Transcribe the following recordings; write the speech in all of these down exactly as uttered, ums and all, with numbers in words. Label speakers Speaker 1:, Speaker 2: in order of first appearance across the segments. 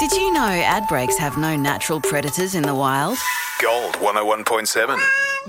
Speaker 1: Did you know ad breaks have no natural predators in the wild?
Speaker 2: Gold one oh one point seven.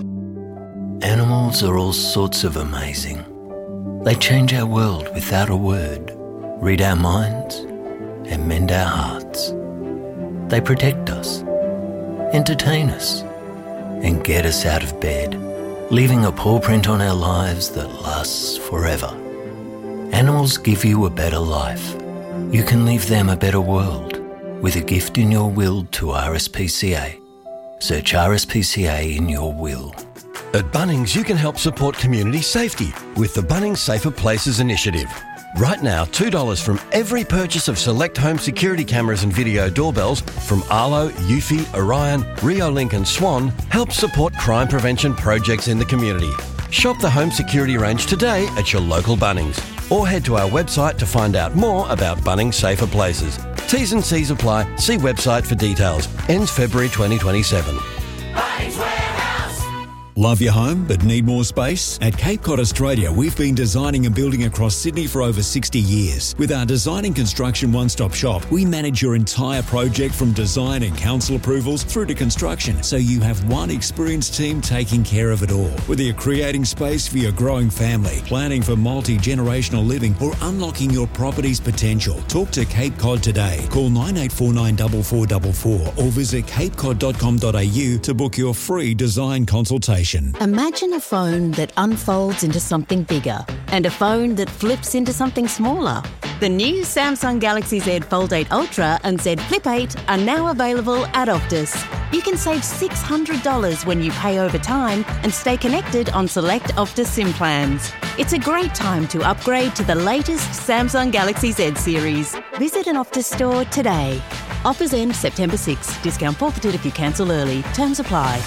Speaker 3: Animals are all sorts of amazing. They change our world without a word, read our minds, and mend our hearts. They protect us, entertain us, and get us out of bed, leaving a paw print on our lives that lasts forever. Animals give you a better life. You can leave them a better world with a gift in your will to R S P C A. Search R S P C A in your will.
Speaker 4: At Bunnings, you can help support community safety with the Bunnings Safer Places initiative. Right now, two dollars from every purchase of select home security cameras and video doorbells from Arlo, Eufy, Orion, Reolink and Swan helps support crime prevention projects in the community. Shop the home security range today at your local Bunnings or head to our website to find out more about Bunnings Safer Places. T's and C's apply. See website for details. Ends February twenty twenty-seven.
Speaker 5: Bunnings Warehouse.
Speaker 6: Love your home but need more space? At Cape Cod Australia, we've been designing and building across Sydney for over sixty years. With our design and construction one-stop shop, we manage your entire project from design and council approvals through to construction, so you have one experienced team taking care of it all. Whether you're creating space for your growing family, planning for multi-generational living, or unlocking your property's potential, talk to Cape Cod today. Call nine eight four nine four four four four or visit cape cod dot com dot a u to book your free design consultation.
Speaker 7: Imagine a phone that unfolds into something bigger and a phone that flips into something smaller. The new Samsung Galaxy Z Fold eight Ultra and Z Flip eight are now available at Optus. You can save six hundred dollars when you pay over time and stay connected on select Optus SIM plans. It's a great time to upgrade to the latest Samsung Galaxy Z series. Visit an Optus store today. Offers end September sixth. Discount forfeited if you cancel early. Terms apply.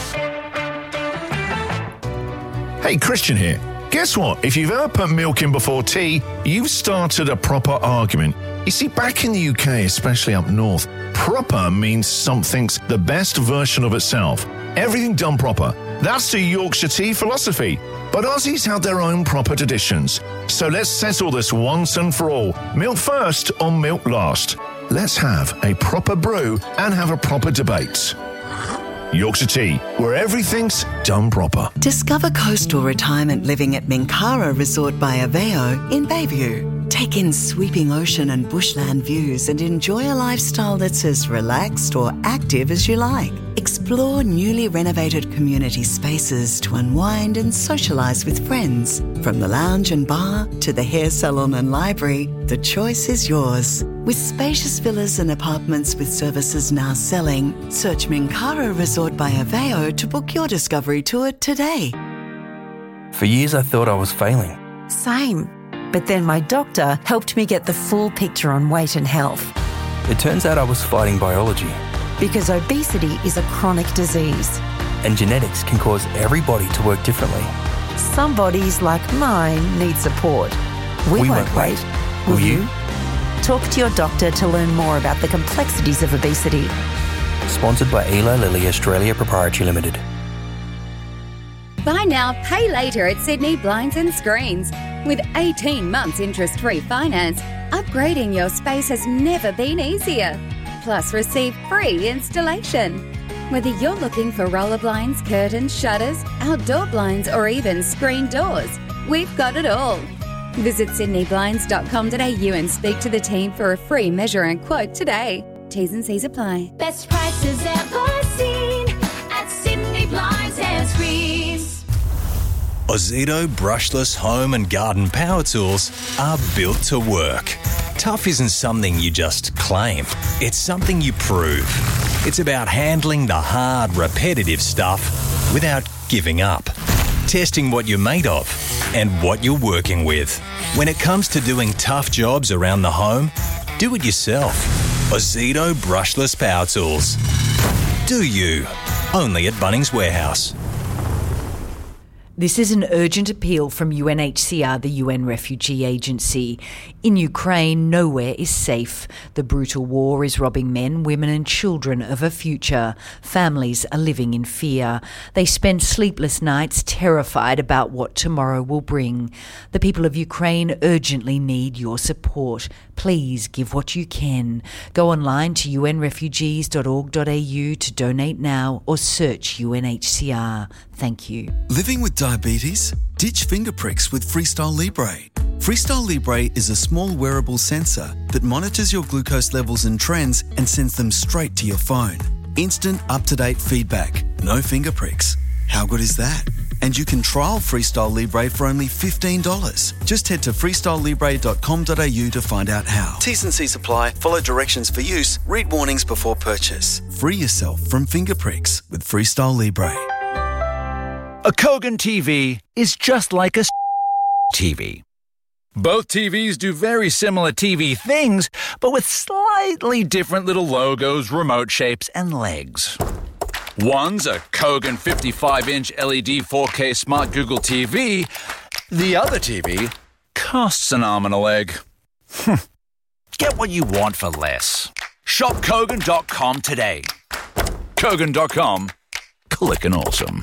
Speaker 2: Hey, Christian here. Guess what? If you've ever put milk in before tea, you've started a proper argument. You see, back in the U K, especially up north, proper means something's the best version of itself. Everything done proper. That's the Yorkshire tea philosophy. But Aussies have their own proper traditions. So let's settle this once and for all. Milk first or milk last? Let's have a proper brew and have a proper debate. Yorkshire Tea, where everything's done proper.
Speaker 8: Discover coastal retirement living at Minkara Resort by Aveo in Bayview. Take in sweeping ocean and bushland views and enjoy a lifestyle that's as relaxed or active as you like. Explore newly renovated community spaces to unwind and socialise with friends. From the lounge and bar to the hair salon and library, the choice is yours. With spacious villas and apartments with services now selling, search Minkara Resort by Aveo to book your discovery tour today.
Speaker 9: For years I thought I was failing.
Speaker 10: Same. But then my doctor helped me get the full picture on weight and health.
Speaker 9: It turns out I was fighting biology.
Speaker 10: Because obesity is a chronic disease.
Speaker 9: And genetics can cause every body to work differently.
Speaker 10: Some bodies, like mine, need support. We,
Speaker 9: we
Speaker 10: won't, won't wait.
Speaker 9: wait. Will, Will you?
Speaker 10: Talk to your doctor to learn more about the complexities of obesity.
Speaker 9: Sponsored by Eli Lilly Australia Proprietary Limited.
Speaker 11: Buy now, pay later at Sydney Blinds and Screens. With eighteen months interest-free finance, upgrading your space has never been easier. Plus, receive free installation. Whether you're looking for roller blinds, curtains, shutters, outdoor blinds, or even screen doors, we've got it all. Visit sydney blinds dot com dot a u and speak to the team for a free measure and quote today. T's and C's apply.
Speaker 5: Best prices ever seen at Sydney Blinds and Screens.
Speaker 12: Ozito brushless home and garden power tools are built to work. Tough isn't something you just claim. It's something you prove. It's about handling the hard, repetitive stuff without giving up. Testing what you're made of and what you're working with. When it comes to doing tough jobs around the home, do it yourself. Ozito brushless power tools. Do you? Only at Bunnings Warehouse.
Speaker 13: This is an urgent appeal from U N H C R, the U N Refugee Agency. In Ukraine, nowhere is safe. The brutal war is robbing men, women and children of a future. Families are living in fear. They spend sleepless nights terrified about what tomorrow will bring. The people of Ukraine urgently need your support. Please give what you can. Go online to u n refugees dot org dot a u to donate now or search U N H C R. Thank you.
Speaker 14: Living with diabetes? Ditch finger pricks with Freestyle Libre. Freestyle Libre is a small wearable sensor that monitors your glucose levels and trends and sends them straight to your phone. Instant, up-to-date feedback. No finger pricks. How good is that? And you can trial Freestyle Libre for only fifteen dollars. Just head to freestyle libre dot com dot a u to find out how. T's and C's apply. Follow directions for use. Read warnings before purchase. Free yourself from finger pricks with Freestyle Libre.
Speaker 15: A Kogan T V is just like a T V. Both T Vs do very similar T V things, but with slightly different little logos, remote shapes, and legs. One's a Kogan fifty-five inch L E D four K Smart Google T V. The other T V costs an arm and a leg. Get what you want for less. Shop Kogan dot com today. Kogan dot com. Clickin' awesome.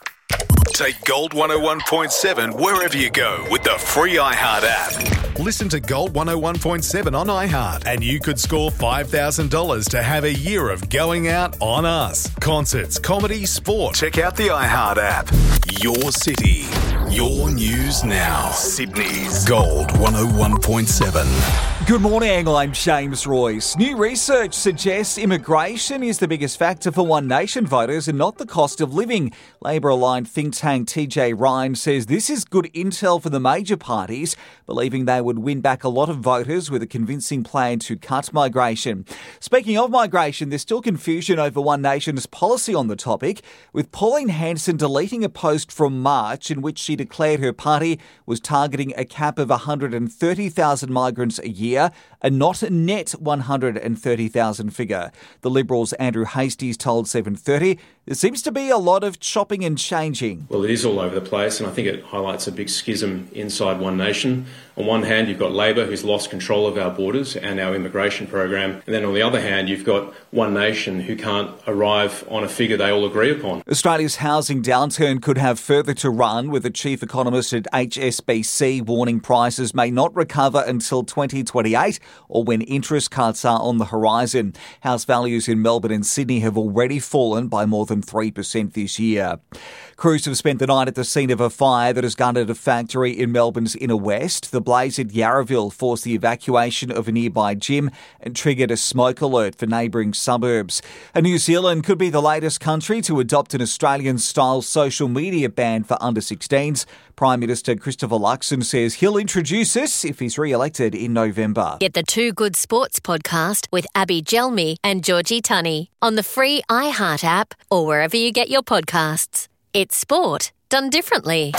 Speaker 16: Take Gold one oh one point seven wherever you go with the free iHeart app. Listen to Gold one oh one point seven on iHeart and you could score five thousand dollars to have a year of going out on us. Concerts, comedy, sport. Check out the iHeart app. Your city, your news now. Sydney's Gold one oh one point seven.
Speaker 17: Good morning, I'm James Royce. New research suggests immigration is the biggest factor for One Nation voters and not the cost of living. Labor-aligned think tank T J Ryan says this is good intel for the major parties, believing they would win back a lot of voters with a convincing plan to cut migration. Speaking of migration, there's still confusion over One Nation's policy on the topic, with Pauline Hanson deleting a post from March in which she declared her party was targeting a cap of one hundred thirty thousand migrants a year, and not a net one hundred thirty thousand figure. The Liberals' Andrew Hastie's told seven thirty there seems to be a lot of chopping and changing.
Speaker 18: Well, it is all over the place, and I think it highlights a big schism inside One Nation. On one hand, you've got Labor, who's lost control of our borders and our immigration program. And then on the other hand, you've got One Nation, who can't arrive on a figure they all agree upon.
Speaker 17: Australia's housing downturn could have further to run, with the chief economist at H S B C warning prices may not recover until twenty twenty-eight or when interest cuts are on the horizon. House values in Melbourne and Sydney have already fallen by more than three percent this year. Crews have spent the night at the scene of a fire that has gutted a factory in Melbourne's inner west. The blaze at Yarraville forced the evacuation of a nearby gym and triggered a smoke alert for neighbouring suburbs. And New Zealand could be the latest country to adopt an Australian-style social media ban for under sixteens. Prime Minister Christopher Luxon says he'll introduce this if he's re-elected in November.
Speaker 19: Get the Two Good Sports podcast with Abby Gelmi and Georgie Tunney on the free iHeart app or wherever you get your podcasts. It's sport done differently.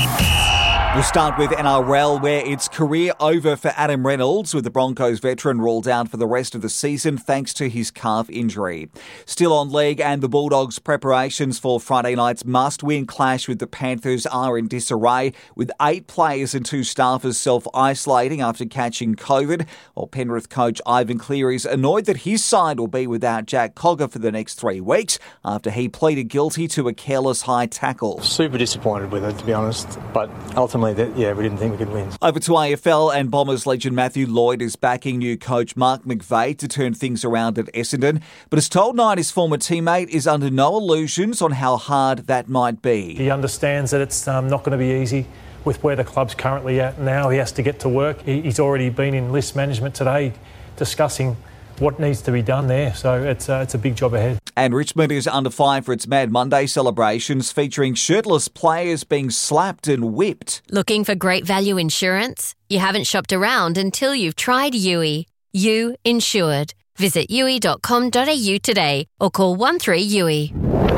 Speaker 17: We'll start with N R L, where it's career over for Adam Reynolds, with the Broncos veteran ruled out for the rest of the season thanks to his calf injury. Still on league, and the Bulldogs' preparations for Friday night's must-win clash with the Panthers are in disarray, with eight players and two staffers self-isolating after catching COVID, while Penrith coach Ivan Cleary's annoyed that his side will be without Jack Cogger for the next three weeks after he pleaded guilty to a careless high tackle.
Speaker 20: Super disappointed with it, to be honest, but ultimately that, yeah, we didn't think we could win.
Speaker 17: Over to A F L, and Bombers legend Matthew Lloyd is backing new coach Mark McVeigh to turn things around at Essendon, but has told Nine his former teammate is under no illusions on how hard that might be.
Speaker 21: He understands that it's um, not going to be easy with where the club's currently at now. He has to get to work. He, he's already been in list management today discussing what needs to be done there. So it's, uh, it's a big job ahead.
Speaker 17: And Richmond is under fire for its Mad Monday celebrations, featuring shirtless players being slapped and whipped.
Speaker 19: Looking for great value insurance? You haven't shopped around until you've tried U I. You Insured. Visit u i dot com dot a u today or call one three U I.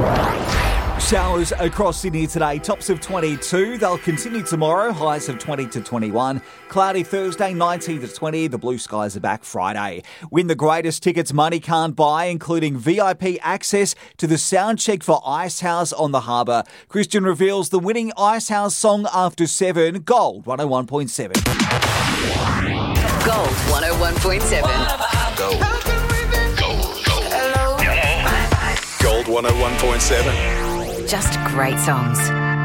Speaker 17: Showers across Sydney today, tops of twenty-two. They'll continue tomorrow, highs of twenty to twenty-one. Cloudy Thursday, nineteen to twenty. The blue skies are back Friday. Win the greatest tickets money can't buy, including V I P access to the sound check for Icehouse on the Harbour. Christian reveals the winning Icehouse song after seven. Gold one oh one point seven.
Speaker 1: Gold one oh one point seven.
Speaker 16: Gold. Gold one oh one point seven.
Speaker 10: Just great songs.